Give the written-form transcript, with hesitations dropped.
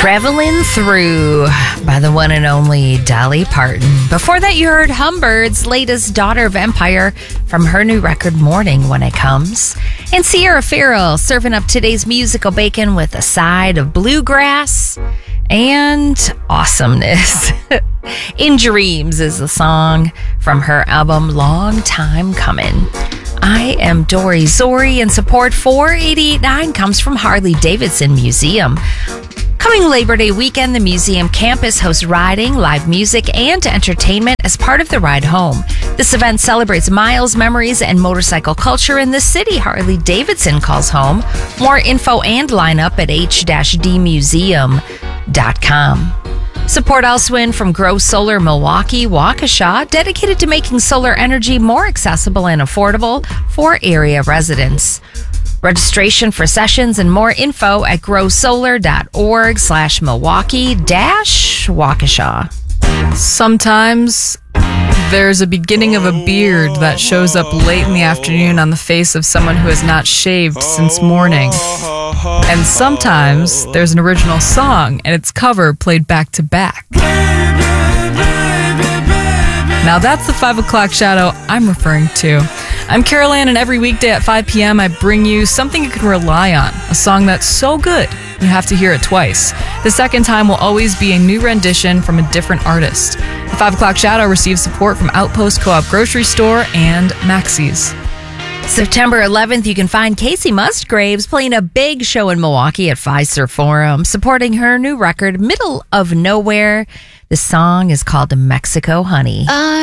Traveling Through by the one and only Dolly Parton. Before that, you heard Humbird's latest Daughter of Empire from her new record, Morning When It Comes. And Sierra Farrell serving up today's musical bacon with a side of bluegrass and awesomeness. In Dreams is the song from her album, Long Time Coming. I am Dory Zori, and support for 88.9 comes from Harley Davidson Museum. Coming Labor Day weekend, the museum campus hosts riding, live music, and entertainment as part of the Ride Home. This event celebrates miles, memories, and motorcycle culture in the city Harley Davidson calls home. More info and lineup at h-dmuseum.com. Support also in from Grow Solar Milwaukee, Waukesha, dedicated to making solar energy more accessible and affordable for area residents. Registration for sessions and more info at growsolar.org/Milwaukee-Waukesha. Sometimes there's a beginning of a beard that shows up late in the afternoon on the face of someone who has not shaved since morning. And sometimes there's an original song and its cover played back to back. Now that's the 5 o'clock shadow I'm referring to. I'm Carol Ann, and every weekday at 5 p.m. I bring you something you can rely on, a song that's so good you have to hear it twice. The second time will always be a new rendition from a different artist. The 5 o'clock shadow receives support from Outpost Co-op Grocery Store and Maxie's. September 11th, you can find Casey Musgraves playing a big show in Milwaukee at Fiserv Forum, supporting her new record, Middle of Nowhere. The song is called Mexico Honey.